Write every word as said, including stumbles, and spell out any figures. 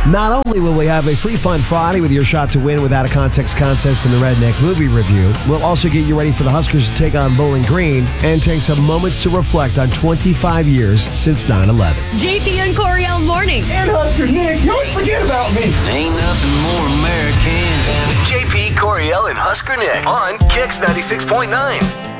Not only will we have a free fun Friday with your shot to win without a context contest in the Redneck Movie Review, we'll also get you ready for the Huskers to take on Bowling Green and take some moments to reflect on twenty-five years since nine eleven. J P and Coriel mornings. And Husker Nick, you always forget about me. Ain't nothing more American than J P, Coriel, and Husker Nick on Kix ninety-six point nine.